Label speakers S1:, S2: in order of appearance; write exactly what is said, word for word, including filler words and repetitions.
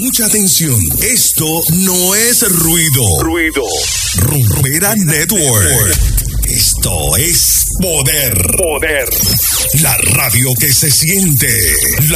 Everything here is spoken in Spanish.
S1: Mucha atención. Esto no es ruido. Ruido. Rumbera Network. Esto es poder. Poder. La radio que se siente. La